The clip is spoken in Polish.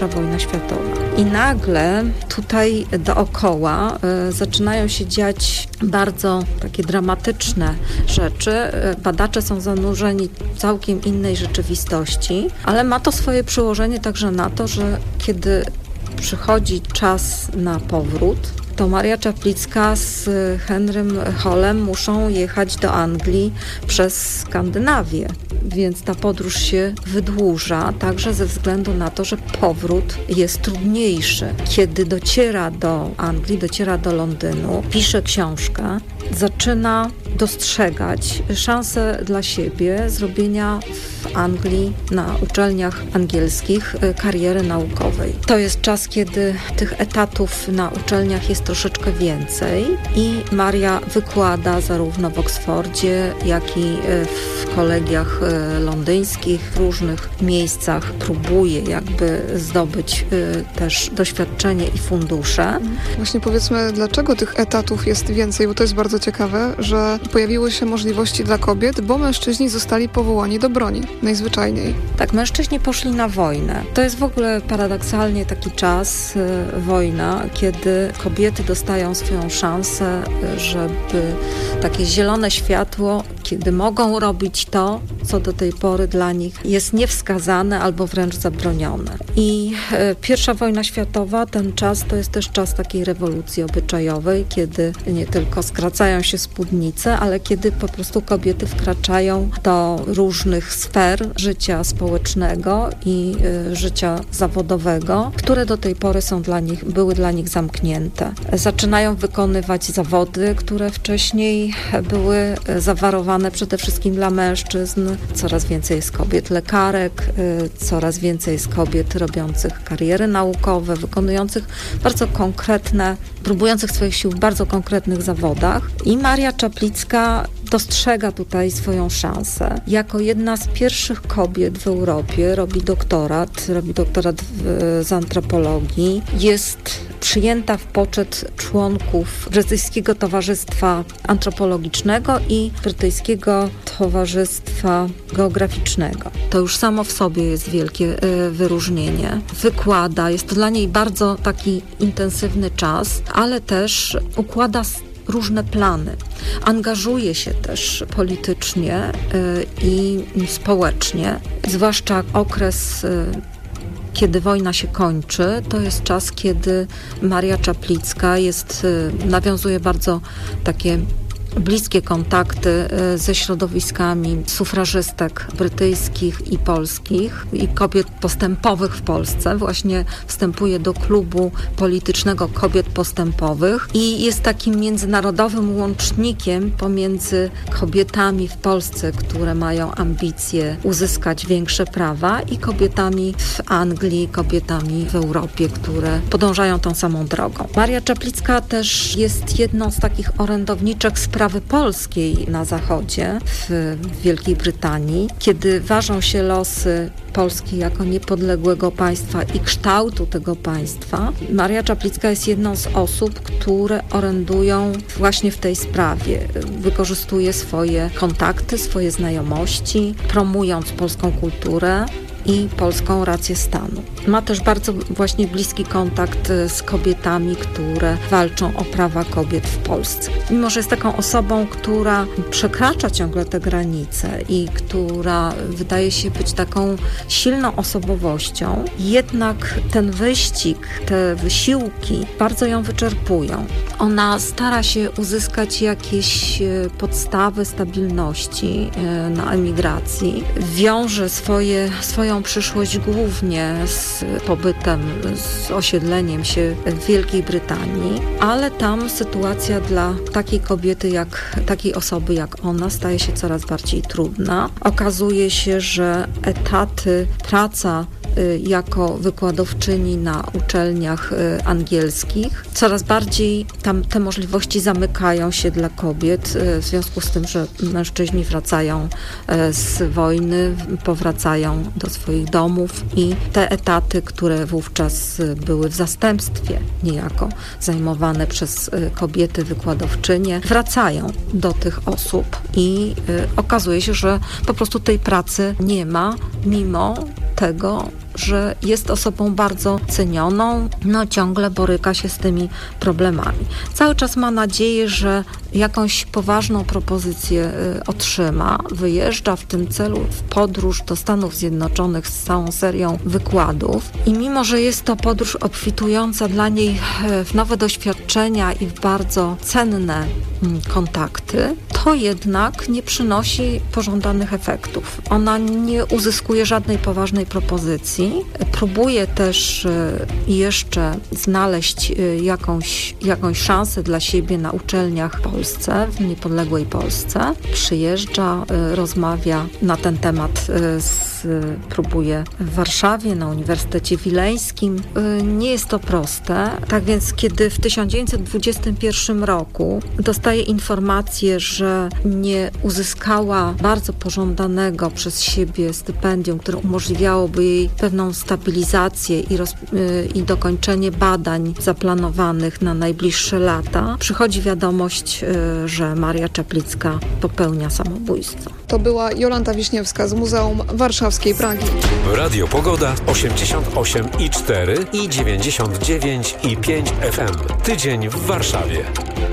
wojna światowa. I nagle tutaj dookoła zaczynają się dziać bardzo takie dramatyczne rzeczy. Badacze są zanurzeni w całkiem innej rzeczywistości, ale ma to swoje przełożenie także na to, że kiedy przychodzi czas na powrót, to Maria Czaplicka z Henrym Hollem muszą jechać do Anglii przez Skandynawię. Więc ta podróż się wydłuża, także ze względu na to, że powrót jest trudniejszy. Kiedy dociera do Anglii, dociera do Londynu, pisze książkę, zaczyna dostrzegać szansę dla siebie zrobienia w Anglii na uczelniach angielskich kariery naukowej. To jest czas, kiedy tych etatów na uczelniach jest troszeczkę więcej i Maria wykłada zarówno w Oksfordzie, jak i w kolegiach londyńskich, w różnych miejscach próbuje jakby zdobyć też doświadczenie i fundusze. Właśnie powiedzmy, dlaczego tych etatów jest więcej, bo to jest bardzo ciekawe, że pojawiły się możliwości dla kobiet, bo mężczyźni zostali powołani do broni, najzwyczajniej. Tak, mężczyźni poszli na wojnę. To jest w ogóle paradoksalnie taki czas, wojna, kiedy kobiety dostają swoją szansę, żeby takie zielone światło, kiedy mogą robić to, co do tej pory dla nich jest niewskazane albo wręcz zabronione. I I wojna światowa, ten czas to jest też czas takiej rewolucji obyczajowej, kiedy nie tylko skracają się spódnice, ale kiedy po prostu kobiety wkraczają do różnych sfer życia społecznego i życia zawodowego, które do tej pory były dla nich zamknięte. Zaczynają wykonywać zawody, które wcześniej były zawarowane przede wszystkim dla mężczyzn. Coraz więcej jest kobiet lekarek, coraz więcej jest kobiet robiących kariery naukowe, wykonujących bardzo konkretne, próbujących swoich sił w bardzo konkretnych zawodach. I Maria Czaplicka dostrzega tutaj swoją szansę. Jako jedna z pierwszych kobiet w Europie robi doktorat z antropologii. Jest przyjęta w poczet członków Brytyjskiego Towarzystwa Antropologicznego i Brytyjskiego Towarzystwa Geograficznego. To już samo w sobie jest wielkie wyróżnienie. Wykłada, jest to dla niej bardzo taki intensywny czas, ale też układa różne plany. Angażuje się też politycznie i społecznie, zwłaszcza okres, kiedy wojna się kończy, to jest czas, kiedy Maria Czaplicka nawiązuje bardzo takie bliskie kontakty ze środowiskami sufrażystek brytyjskich i polskich i kobiet postępowych w Polsce. Właśnie wstępuje do klubu politycznego kobiet postępowych i jest takim międzynarodowym łącznikiem pomiędzy kobietami w Polsce, które mają ambicje uzyskać większe prawa, i kobietami w Anglii, kobietami w Europie, które podążają tą samą drogą. Maria Czaplicka też jest jedną z takich orędowniczek sprawy polskiej na Zachodzie, w Wielkiej Brytanii, kiedy ważą się losy Polski jako niepodległego państwa i kształtu tego państwa. Maria Czaplicka jest jedną z osób, które orędują właśnie w tej sprawie. Wykorzystuje swoje kontakty, swoje znajomości, promując polską kulturę i polską rację stanu. Ma też bardzo właśnie bliski kontakt z kobietami, które walczą o prawa kobiet w Polsce. Mimo że jest taką osobą, która przekracza ciągle te granice i która wydaje się być taką silną osobowością, jednak ten wyścig, te wysiłki bardzo ją wyczerpują. Ona stara się uzyskać jakieś podstawy stabilności na emigracji. Wiąże swoją przyszłość głównie z pobytem, z osiedleniem się w Wielkiej Brytanii, ale tam sytuacja dla takiej osoby jak ona staje się coraz bardziej trudna. Okazuje się, że praca jako wykładowczyni na uczelniach angielskich. Coraz bardziej tam te możliwości zamykają się dla kobiet, w związku z tym, że mężczyźni wracają z wojny, powracają do swoich domów i te etaty, które wówczas były w zastępstwie niejako zajmowane przez kobiety wykładowczynie, wracają do tych osób i okazuje się, że po prostu tej pracy nie ma, mimo tego, że jest osobą bardzo cenioną, ciągle boryka się z tymi problemami. Cały czas ma nadzieję, że jakąś poważną propozycję otrzyma. Wyjeżdża w tym celu w podróż do Stanów Zjednoczonych z całą serią wykładów i mimo, że jest to podróż obfitująca dla niej w nowe doświadczenia i w bardzo cenne kontakty, to jednak nie przynosi pożądanych efektów. Ona nie uzyskuje żadnej poważnej propozycji. Próbuje też jeszcze znaleźć jakąś szansę dla siebie na uczelniach w Polsce, w niepodległej Polsce. Przyjeżdża, rozmawia na ten temat, próbuje w Warszawie, na Uniwersytecie Wileńskim. Nie jest to proste. Tak więc, kiedy w 1921 roku dostaje informację, że nie uzyskała bardzo pożądanego przez siebie stypendium, które umożliwiałoby jej pewną stabilizację i dokończenie badań zaplanowanych na najbliższe lata, przychodzi wiadomość, że Maria Czaplicka popełnia samobójstwo. To była Jolanta Wiśniewska z Muzeum Warszawskiej Pragi. Radio Pogoda 88,4 i 99,5 FM. Tydzień w Warszawie.